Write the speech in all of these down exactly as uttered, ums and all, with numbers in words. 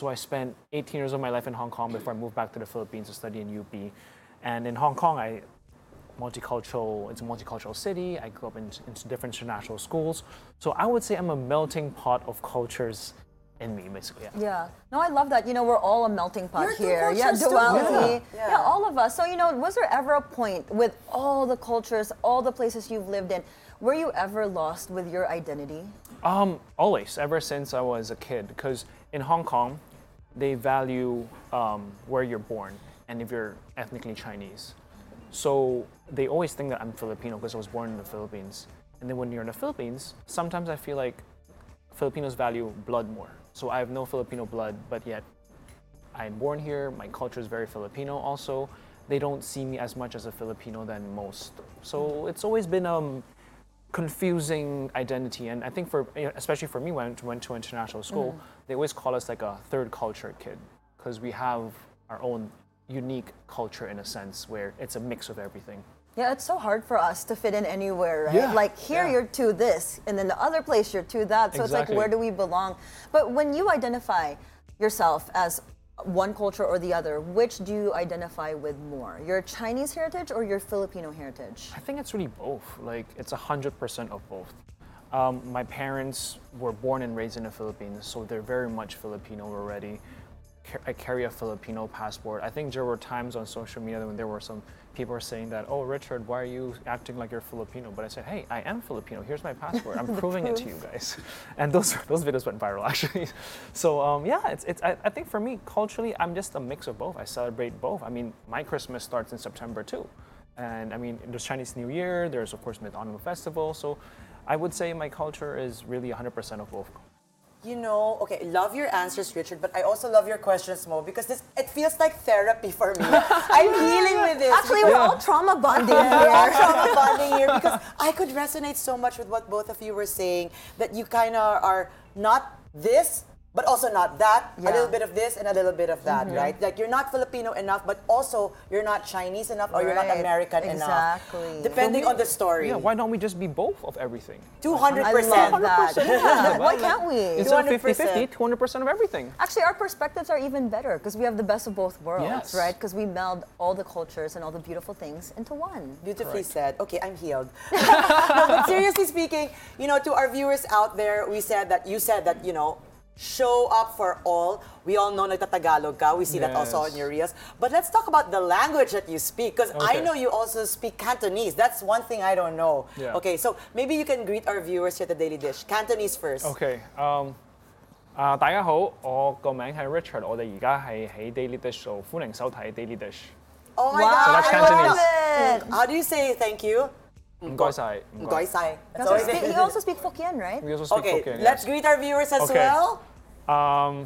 So I spent eighteen years of my life in Hong Kong before I moved back to the Philippines to study in U P. And in Hong Kong, I multicultural, it's a multicultural city. I grew up in, in different international schools. So I would say I'm a melting pot of cultures in me, basically. Yeah. Yeah. No, I love that. You know, we're all a melting pot You're two here. Yeah, cultures too. duality. Yeah. Yeah. all of us. So, you know, was there ever a point with all the cultures, all the places you've lived in, were you ever lost with your identity? Um, always, ever since I was a kid, because in Hong Kong, they value um, where you're born and if you're ethnically Chinese. So they always think that I'm Filipino because I was born in the Philippines. And then when you're in the Philippines, sometimes I feel like Filipinos value blood more. So I have no Filipino blood, but yet I'm born here. My culture is very Filipino also. They don't see me as much as a Filipino than most. So it's always been um confusing identity. And I think for, especially for me, when I went to international school, mm. they always call us like a third culture kid because we have our own unique culture in a sense where it's a mix of everything. Yeah, it's so hard for us to fit in anywhere, right? Yeah, like here yeah. you're to this, and then the other place you're to that. So exactly. it's like, where do we belong? But when you identify yourself as one culture or the other, which do you identify with more? Your Chinese heritage or your Filipino heritage? I think it's really both. Like, it's one hundred percent of both. Um, my parents were born and raised in the Philippines, so they're very much Filipino already. I carry a Filipino passport. I think there were times on social media when there were some people were saying that, oh, Richard, why are you acting like you're Filipino? But I said, hey, I am Filipino. Here's my passport. I'm proving it to you guys. And those those videos went viral, actually. So, um, yeah, it's, it's. I, I think for me, culturally, I'm just a mix of both. I celebrate both. I mean, my Christmas starts in September, too. And, I mean, there's Chinese New Year. There's, of course, Mid-Autumn Festival. So I would say my culture is really one hundred percent of both. You know, okay, love your answers, Richard, but I also love your questions, Mo, because this it feels like therapy for me. I'm healing with this. Actually, we're all trauma bonding Yeah, we're all here. trauma bonding here because I could resonate so much with what both of you were saying, that you kind of are not this, but also not that, Yeah. a little bit of this and a little bit of that, right? Like you're not Filipino enough, but also you're not Chinese enough or you're not Right. American enough. Exactly. Depending on the story. Yeah, why don't we just be both of everything? two hundred I percent. love that. Yeah. Why can't we? Instead of two hundred percent. fifty fifty, two hundred percent of everything. Actually, our perspectives are even better because we have the best of both worlds, Yes. right? Because we meld all the cultures and all the beautiful things into one. Beautifully Correct. said. Okay, I'm healed. No, but seriously speaking, you know, to our viewers out there, we said that you said that, you know, show up for all. We all know nagtatagalog ka. We see that also Yes. on your reels. But let's talk about the language that you speak, because I Okay. know you also speak Cantonese. That's one thing I don't know. Yeah. Okay, so maybe you can greet our viewers here at the Daily Dish. Cantonese first. Okay. Um, 啊、大家好，我個名係 Richard，我哋而家係喺 Daily Dish 度，歡迎收睇 Daily Dish。 Oh my Wow, God! So that's I love Cantonese. it. How do you say thank you? 唔該晒，唔該。 Goy sai. That's So always speak, it. you also speak Hokkien, right? We also speak Okay, Hokkien, let's yes. greet our viewers as Okay. well. Um,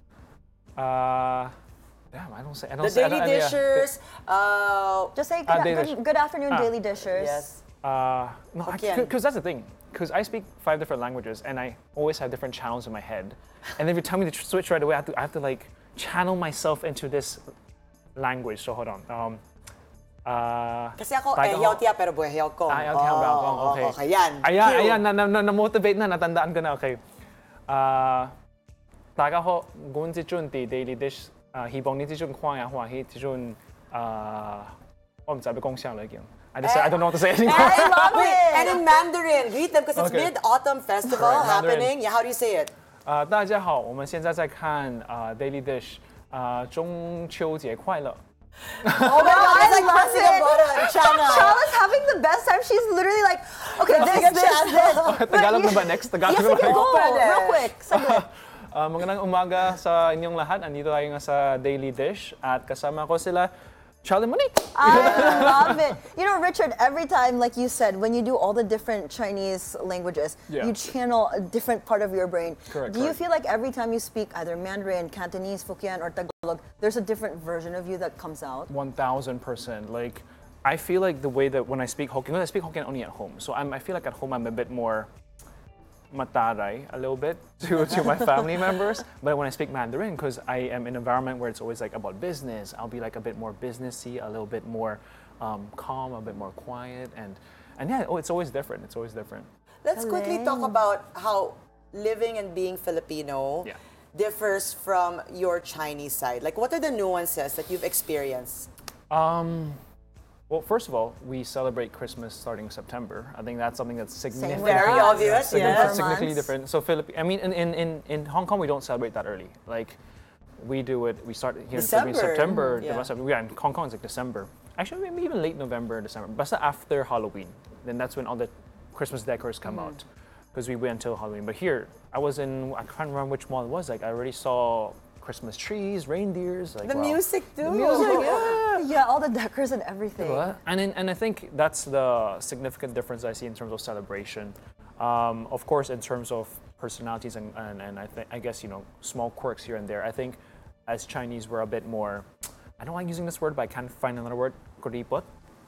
uh, damn, I don't say. I don't The say. I Daily don't- yeah. Dishers. Uh, Just say good, Ah, Daily good, Dish. good afternoon, Ah. Daily Dishers. yes. Uh, no, Hokkien. because that's the thing. Because I speak five different languages, and I always have different channels in my head. And if you tell me to tr- switch right away, I have to, I have to like channel myself into this language. So hold on. Um, uh, Kasi ako, Taga- eh, yaw tiya pero buhay yaw ko. Ah, yaw tiya, buhay ko. Oh, Okay. okay, yan. Ayan, Cue. ayan, na, na, na, na-motivate na, natandaan ko na, okay. Uh, 大家好，我這陣地 Daily Dish，啊，希望你這陣看下歡喜，這陣啊，我唔知要講啥嚟講。I just say, I don't know what to say anymore. And, love wait, it. and in Mandarin, greet them because it's Okay. Mid-Autumn Festival Right, Mandarin. happening. Yeah, how do you say it? 啊，大家好，我們現在在看啊 Daily Dish，啊，中秋節快樂。 Oh my God, it's like love pressing it. a button. Channel. Charlotte's having the best time. She's literally like, okay, Pressing this, a this, this. channel. Tagalog you- na ba next? Tagalog Yes, na you can ba? go. Pwede. Real quick. Saglit. Ah, magandang umaga sa inyong lahat. Andito tayo nga sa Daily Dish at kasama ko sila Charlie Monique. I love it. You know, Richard, every time, like you said, when you do all the different Chinese languages, Yeah. you channel a different part of your brain. Correct, Do you correct. feel like every time you speak either Mandarin, Cantonese, Hokkien, or Tagalog, there's a different version of you that comes out? one thousand percent. Like, I feel like the way that when I speak Hokkien, because I speak Hokkien only at home, so I'm, I feel like at home I'm a bit more mataray a little bit to, to my family members. But when I speak Mandarin, because I am in an environment where it's always like about business, I'll be like a bit more businessy, a little bit more um, calm, a bit more quiet, and and yeah, oh, it's always different. It's always different. Let's quickly talk Galing. about how living and being Filipino Yeah. differs from your Chinese side? Like, what are the nuances that you've experienced? Um, well, first of all, we celebrate Christmas starting September. I think that's something that's significant. with Very us. obvious, Significant- yes. significantly Months. different. So, Philippi- I mean, in, in, in, in Hong Kong, we don't celebrate that early. Like, we do it, we start here in Philippines December. September. Yeah. The rest of, yeah, in Hong Kong, it's like December. Actually, maybe even late November, December. But that's after Halloween. Then that's when all the Christmas decors come Mm-hmm. out. Because we wait until Halloween. But here, I was in, I can't remember which mall it was. Like, I already saw Christmas trees, reindeers. Like, The wow. music too. The music, yeah. Yeah, all the decors and everything. What? And in, and I think that's the significant difference I see in terms of celebration. Um, of course, in terms of personalities and, and, and I think I guess you know small quirks here and there. I think as Chinese we're a bit more. I don't like using this word, but I can't find another word. Kuripot.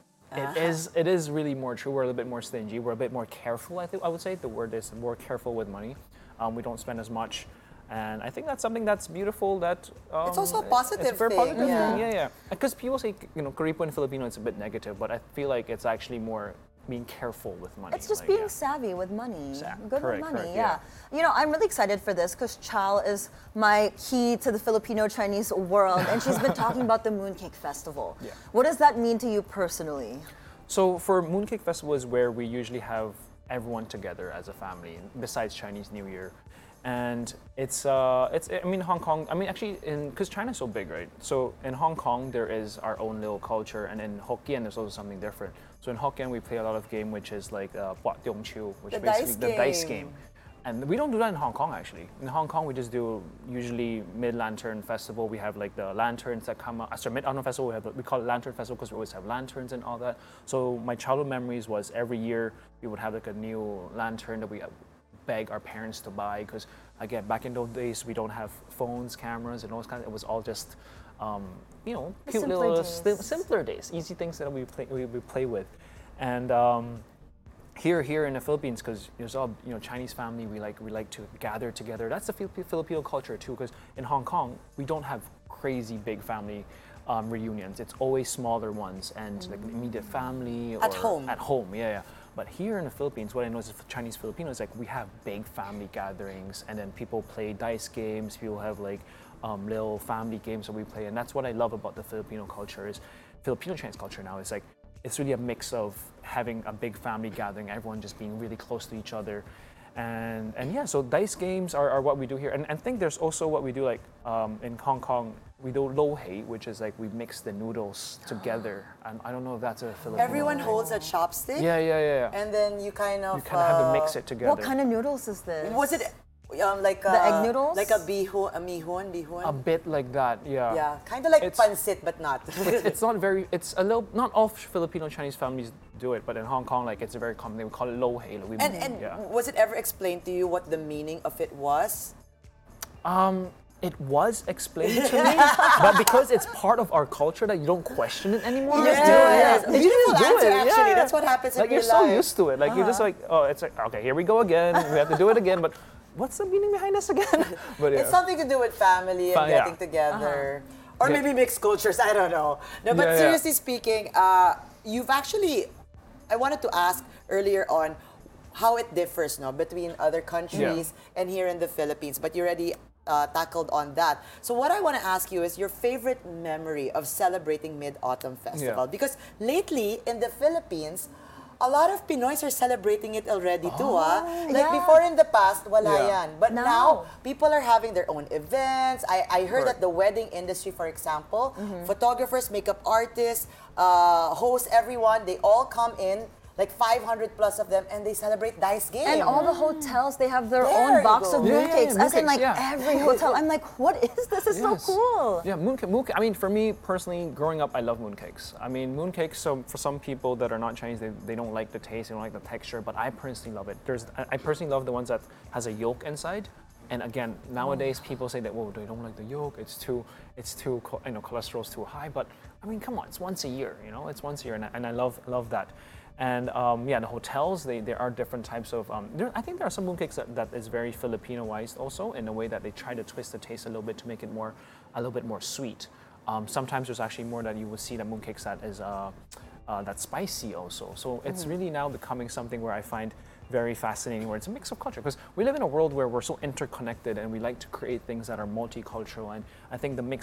It is it is really more true. We're a little bit more stingy. We're a bit more careful. I think I would say the word is more careful with money. Um, we don't spend as much. And I think that's something that's beautiful. That um, It's also a positive it's a very thing, positive yeah. thing. Yeah, yeah. Because people say you know Karipo in Filipino it's a bit negative, but I feel like it's actually more being careful with money. It's just like, being yeah. savvy with money. Sa- Good correct, with money, correct, yeah. You know, I'm really excited for this because Chal is my key to the Filipino-Chinese world, and she's been talking about the Mooncake Festival. Yeah. What does that mean to you personally? So for Mooncake Festival is where we usually have everyone together as a family, besides Chinese New Year. And it's, uh, it's I mean, Hong Kong, I mean, actually, in because China's so big, right? So in Hong Kong, there is our own little culture, and in Hokkien, there's also something different. So in Hokkien, we play a lot of game, which is like uh, Puat Tiong Chiu, which The basically dice the dice game. game. And we don't do that in Hong Kong, actually. In Hong Kong, we just do usually Mid-Lantern Festival. We have like the lanterns that come out. Uh, sorry, Mid-Autumn Festival, we, have, we call it Lantern Festival because we always have lanterns and all that. So my childhood memories was every year we would have like a new lantern that we uh, beg our parents to buy because, again, back in those days, we don't have phones, cameras, and all those kinds. It was all just, um, you know, The cute simpler little, days. sim- simpler days, easy things that we play, we, we play with. And um, here, here in the Philippines, because there's all you know Chinese family, we like we like to gather together. That's the Filip- Filipino culture too. Because in Hong Kong, we don't have crazy big family um, reunions. It's always smaller ones and like immediate family or At home. At home, yeah, yeah. But here in the Philippines, what I know is Chinese Filipinos like we have big family gatherings, and then people play dice games. People have like um, little family games that we play, and that's what I love about the Filipino culture is Filipino Chinese culture now. It's like it's really a mix of having a big family gathering, everyone just being really close to each other. And and yeah, so dice games are, are what we do here. And I think there's also what we do like um, in Hong Kong, we do lo hei, which is like we mix the noodles together. And I don't know if that's a Filipino Everyone thing. holds a chopstick. Yeah, yeah, yeah. yeah. And then you kind of You kind of have to uh, mix it together. What kind of noodles is this? Was it um, like a, The egg noodles? Like a bihon, a mihon, bihon? A bit like that, yeah. yeah, kind of like It's- pancit, but not. It's not very, it's a little, not all Filipino Chinese families do it, but in Hong Kong, like it's a very common thing. We call it lo hei. Like, we- and and yeah. was it ever explained to you what the meaning of it was? Um, it was explained to me, but because it's part of our culture that you don't question it anymore. You just you do know, it. yeah. Yes. You Beautiful just do answer, it, actually. yeah. That's what happens in Like you're real so life. Uh-huh. used to it. Like you're just like, oh, it's like okay, here we go again. We have to do it again. But what's the meaning behind this again? But yeah. It's something to do with family and Fa- yeah. getting together. Or Yeah. maybe mixed cultures, I don't know. No, but Yeah, yeah. seriously speaking, uh, you've actually, I wanted to ask earlier on how it differs no, between other countries and here in the Philippines, but you already uh, tackled on that. So what I want to ask you is your favorite memory of celebrating Mid-Autumn Festival. Yeah. Because lately in the Philippines, a lot of Pinoys are celebrating it already too, ah. Like yeah. before in the past, wala Yeah. yan. But Now. now, people are having their own events. I, I heard that Correct. the wedding industry, for example, Mm-hmm. photographers, makeup artists, uh, hosts, everyone, they all come in, like five hundred plus of them, and they celebrate dice game. And all the hotels, they have their There own you box go. of Yeah, yeah, mooncakes. yeah, As in, mooncakes, like, yeah. every hotel. I'm like, what is this? It's Yes. so cool. Yeah, mooncake, mooncake. I mean, for me personally, growing up, I love mooncakes. I mean, mooncakes. So for some people that are not Chinese, they, they don't like the taste, they don't like the texture. But I personally love it. There's, I I personally love the ones that has a yolk inside. And again, nowadays people say that, whoa, they don't like the yolk. It's too, it's too, cho- you know, cholesterol's too high. But I mean, come on, it's once a year. You know, it's once a year, and I, and I love love that. And um, yeah, the hotels, they, there are different types of, um, there, I think there are some mooncakes that, that is very Filipino-wise also, in a way that they try to twist the taste a little bit to make it more, a little bit more sweet. Um, sometimes there's actually more that you will see the mooncakes that is, uh, uh, that's spicy also. So it's really now becoming something where I find very fascinating where it's a mix of culture, because we live in a world where we're so interconnected and we like to create things that are multicultural, and I think the mix